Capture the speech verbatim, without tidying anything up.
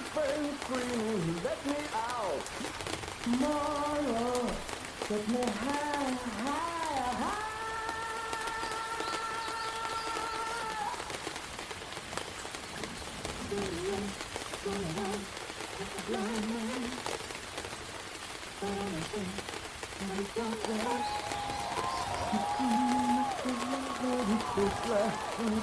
friend screaming, let me out. Mama, let me high, high, high.